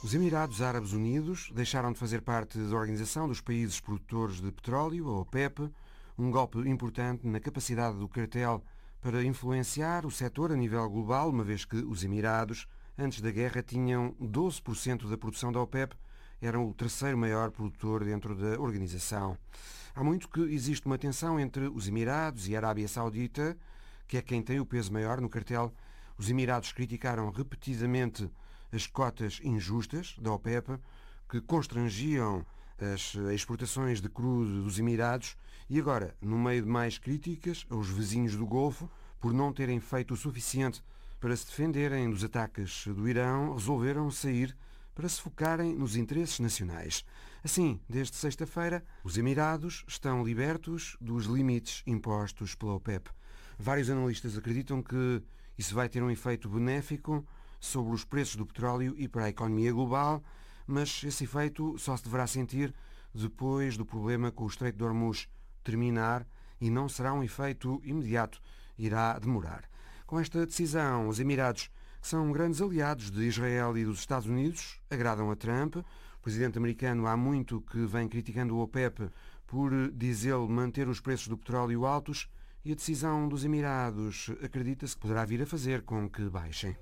Os Emirados Árabes Unidos deixaram de fazer parte da Organização dos Países Produtores de Petróleo, a OPEP, um golpe importante na capacidade do cartel para influenciar o setor a nível global, uma vez que os Emirados, antes da guerra, tinham 12% da produção da OPEP, eram o terceiro maior produtor dentro da organização. Há muito que existe uma tensão entre os Emirados e a Arábia Saudita, que é quem tem o peso maior no cartel. Os Emirados criticaram repetidamente as cotas injustas da OPEP, que constrangiam as exportações de crudo dos Emirados, e agora, no meio de mais críticas aos vizinhos do Golfo, por não terem feito o suficiente para se defenderem dos ataques do Irão, resolveram sair para se focarem nos interesses nacionais. Assim, desde sexta-feira, os Emirados estão libertos dos limites impostos pela OPEP. Vários analistas acreditam que isso vai ter um efeito benéfico sobre os preços do petróleo e para a economia global, mas esse efeito só se deverá sentir depois do problema com o Estreito de Hormuz terminar e não será um efeito imediato, irá demorar. Com esta decisão, os Emirados, que são grandes aliados de Israel e dos Estados Unidos, agradam a Trump. O presidente americano há muito que vem criticando a OPEP por, diz ele, manter os preços do petróleo altos, e a decisão dos Emirados acredita-se que poderá vir a fazer com que baixem.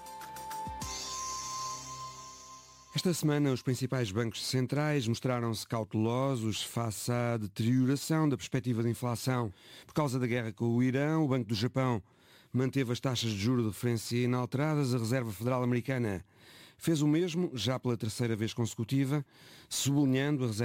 Esta semana, os principais bancos centrais mostraram-se cautelosos face à deterioração da perspectiva de inflação. Por causa da guerra com o Irão, o Banco do Japão manteve as taxas de juros de referência inalteradas. A Reserva Federal Americana fez o mesmo, já pela terceira vez consecutiva, sublinhando a Reserva